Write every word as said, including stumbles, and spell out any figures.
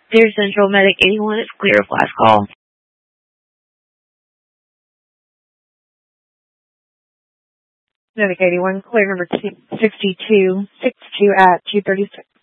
Dear Central Medic eighty-one, it's clear of last call. Medic eighty-one, clear number sixty-two, sixty-two at two thirty-six.